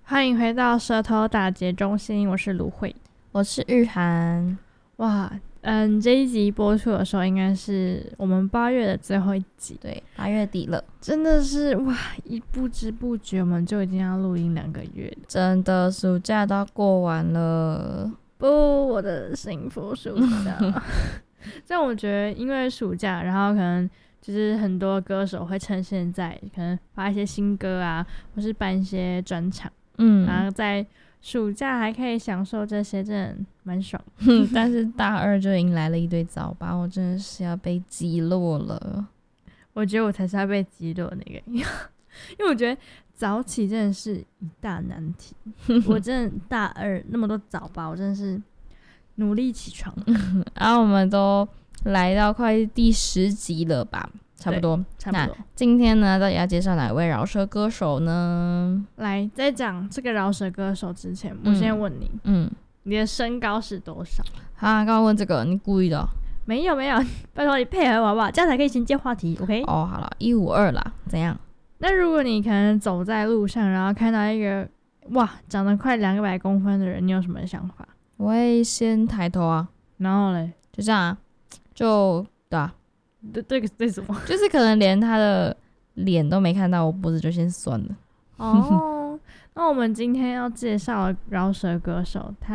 欢迎回到舌头打结中心，我是芦荟， 我是玉涵。 哇，这一集播出的时候应该是我们8月的最后一集， 对，8月底了， 真的是哇，一不知不觉我们就已经要录音2个月了， 真的暑假都要过完了。 不，我的幸福暑假。但我觉得，因为暑假，然后可能就是很多歌手会趁现在，可能发一些新歌啊，或是办一些专场，然后在暑假还可以享受这些，真的蛮爽。 但是大二就迎来了一堆早八，我真的是要被击落了。 我觉得我才是要被击落的那个，因为我觉得早起真的是一大难题。我真的大二那么多早八，我真的是努力起床。 然后我们都来到快第10集了吧，差不多。那今天呢，到底要介绍哪位饶舌歌手呢？ 来，在讲这个饶舌歌手之前，我先问你，你的身高是多少？ 好，刚刚问这个，你故意的哦？ 没有，拜托你配合我好不好？这样才可以衔接话题 ，OK？ 哦，好了，152啦，怎样？ 那如果你可能走在路上，然后看到一个哇长得快200公分的人，你有什么想法？ 我会先抬头啊， 然后嘞， 就这样啊，就对啊， 对什么？ 就是可能连他的脸都没看到，我脖子就先酸了。 哦，那我们今天要介绍的饶舌歌手，他